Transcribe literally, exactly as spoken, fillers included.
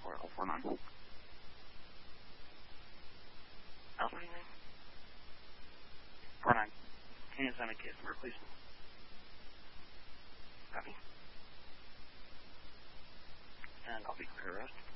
for it. oh four nine. Else, what do you mean? four nine. Can you send a case number, please? Copy. And I'll be clear rest.